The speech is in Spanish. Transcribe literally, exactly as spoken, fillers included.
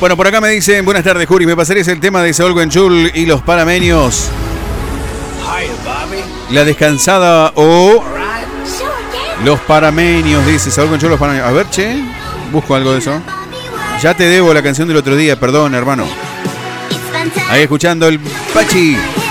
Bueno, por acá me dicen, buenas tardes, Juri, ¿me pasarías el tema de Saúl Guenchul y los Parameños? La descansada o los Parameños, dice Saúl Guenchul, los Parameños. A ver, che, busco algo de eso. Ya te debo la canción del otro día, perdón, hermano. Ahí escuchando el Pachi.